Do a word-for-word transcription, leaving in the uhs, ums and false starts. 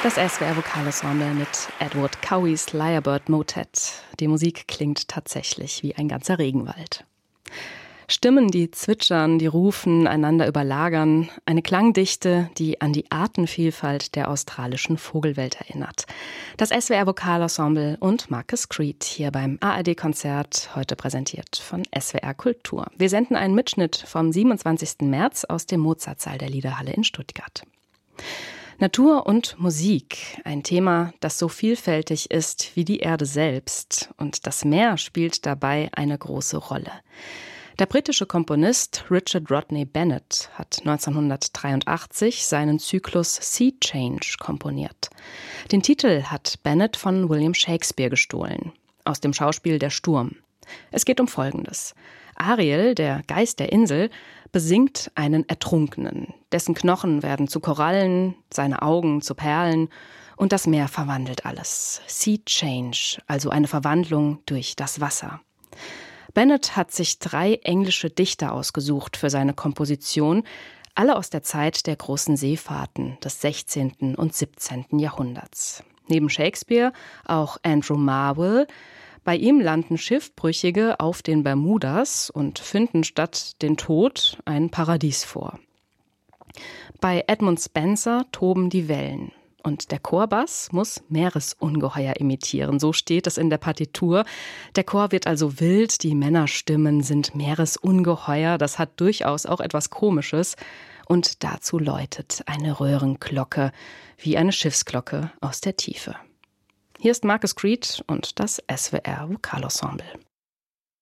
Das S W R Vokalensemble mit Edward Coweys Lyrebird Motet. Die Musik klingt tatsächlich wie ein ganzer Regenwald. Stimmen, die zwitschern, die rufen, einander überlagern. Eine Klangdichte, die an die Artenvielfalt der australischen Vogelwelt erinnert. Das S W R Vokalensemble und Marcus Creed hier beim A R D-Konzert, heute präsentiert von S W R Kultur. Wir senden einen Mitschnitt vom siebenundzwanzigsten März aus dem Mozartsaal der Liederhalle in Stuttgart. Natur und Musik, ein Thema, das so vielfältig ist wie die Erde selbst. Und das Meer spielt dabei eine große Rolle. Der britische Komponist Richard Rodney Bennett hat neunzehnhundertdreiundachtzig seinen Zyklus Sea Change komponiert. Den Titel hat Bennett von William Shakespeare gestohlen, aus dem Schauspiel Der Sturm. Es geht um Folgendes. Ariel, der Geist der Insel, besingt einen Ertrunkenen. Dessen Knochen werden zu Korallen, seine Augen zu Perlen und das Meer verwandelt alles. Sea Change, also eine Verwandlung durch das Wasser. Bennett hat sich drei englische Dichter ausgesucht für seine Komposition, alle aus der Zeit der großen Seefahrten des sechzehnten und siebzehnten Jahrhunderts. Neben Shakespeare auch Andrew Marvell. Bei ihm landen Schiffbrüchige auf den Bermudas und finden statt den Tod ein Paradies vor. Bei Edmund Spenser toben die Wellen. Und der Chorbass muss Meeresungeheuer imitieren, so steht es in der Partitur. Der Chor wird also wild, die Männerstimmen sind Meeresungeheuer, das hat durchaus auch etwas Komisches. Und dazu läutet eine Röhrenglocke, wie eine Schiffsglocke aus der Tiefe. Hier ist Marcus Creed und das S W R Vokalensemble.